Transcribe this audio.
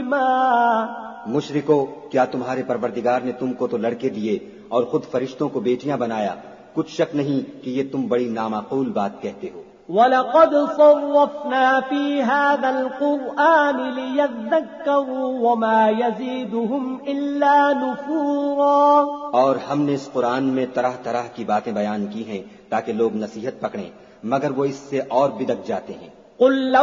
इल्मा। मुशरिको, क्या तुम्हारे परवरदिगार ने तुमको तो लड़के दिए और खुद फरिश्तों को बेटियां बनाया? कुछ शक नहीं कि ये तुम बड़ी नामाकूल बात कहते हो। वलक़द सर्रफ़ना फ़ी हाज़ल क़ुरआन लियज़्ज़क्करू वमा यज़ीदुहुम इल्ला नुफ़ूरा। और हमने इस कुरान में तरह तरह की बातें बयान की हैं ताकि लोग नसीहत पकड़ें, मगर वो इससे और बिदक जाते हैं। क़ुल